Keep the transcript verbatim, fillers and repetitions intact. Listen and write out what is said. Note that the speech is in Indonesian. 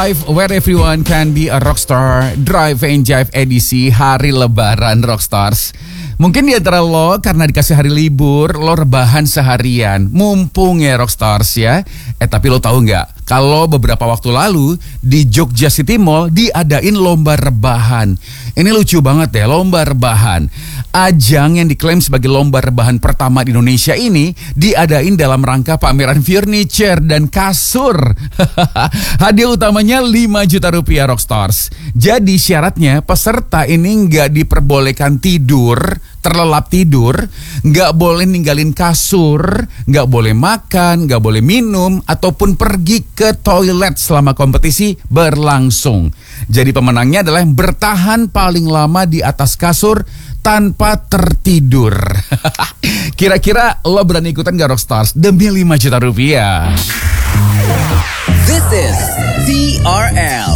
Drive where everyone can be a rockstar. Drive and Jive edisi Hari Lebaran Rockstars. Mungkin di antara lo karena dikasih hari libur, lo rebahan seharian. Mumpung ya Rockstars ya. Eh tapi lo tahu nggak? Kalau beberapa waktu lalu di Jogja City Mall diadain lomba rebahan. Ini lucu banget ya, lomba rebahan. Ajang yang diklaim sebagai lomba rebahan pertama di Indonesia ini diadain dalam rangka pameran furniture dan kasur. Hadiah utamanya lima juta rupiah Rockstars. Jadi syaratnya peserta ini nggak diperbolehkan tidur, terlelap tidur, nggak boleh ninggalin kasur, nggak boleh makan, nggak boleh minum, ataupun pergi ke toilet selama kompetisi berlangsung. Jadi pemenangnya adalah yang bertahan paling lama di atas kasur tanpa tertidur. Kira-kira lo berani ikutan gak Rockstars demi lima juta rupiah? This is T R L